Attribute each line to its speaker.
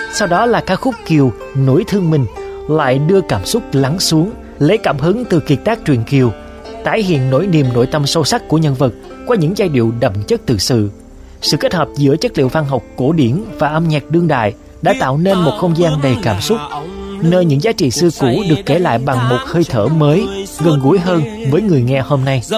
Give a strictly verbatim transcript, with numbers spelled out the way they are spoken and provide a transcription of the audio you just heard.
Speaker 1: Sau đó là ca khúc Kiều Nỗi Thương Mình, lại đưa cảm xúc lắng xuống, lấy cảm hứng từ kiệt tác truyện Kiều, tái hiện nỗi niềm nội tâm sâu sắc của nhân vật qua những giai điệu đậm chất tự sự. Sự kết hợp giữa chất liệu văn học cổ điển và âm nhạc đương đại đã tạo nên một không gian đầy cảm xúc, nơi những giá trị xưa cũ được kể lại bằng một hơi thở mới, gần gũi hơn với người nghe hôm nay.